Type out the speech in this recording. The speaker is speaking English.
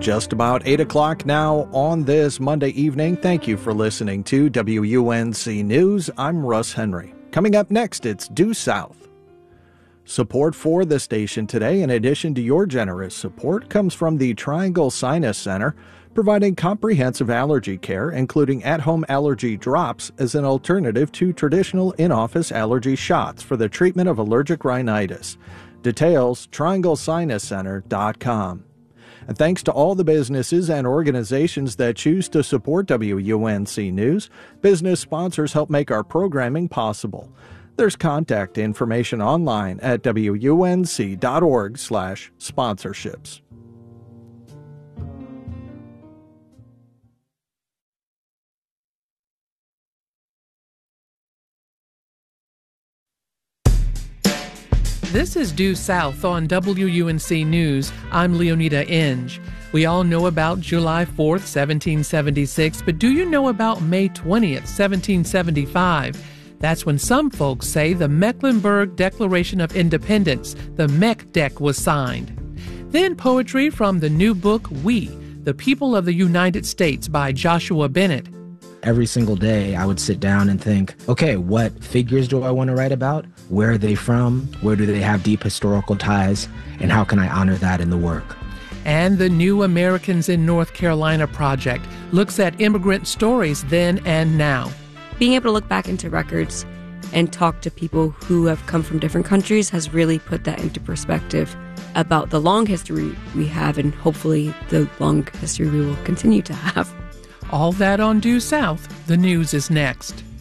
Just about 8 o'clock now on this Monday evening. Thank you for listening to WUNC News. I'm Russ Henry. Coming up next, it's Due South. Support for the station today, in addition to your generous support, comes from the Triangle Sinus Center, providing comprehensive allergy care, including at-home allergy drops as an alternative to traditional in-office allergy shots for the treatment of allergic rhinitis. Details, trianglesinuscenter.com. And thanks to all the businesses and organizations that choose to support WUNC News, business sponsors help make our programming possible. There's contact information online at WUNC.org/sponsorships. This is Due South on WUNC News. I'm Leonida Inge. We all know about July 4th, 1776, but do you know about May 20th, 1775? That's when some folks say the Mecklenburg Declaration of Independence, the MEC-DEC, was signed. Then poetry from the new book, We, the People of the United States by Joshua Bennett. Every single day, I would sit down and think, okay, what figures do I want to write about? Where are they from? Where do they have deep historical ties? And how can I honor that in the work? And the New Americans in North Carolina project looks at immigrant stories then and now. Being able to look back into records and talk to people who have come from different countries has really put that into perspective about the long history we have and hopefully the long history we will continue to have. All that on Due South. The news is next.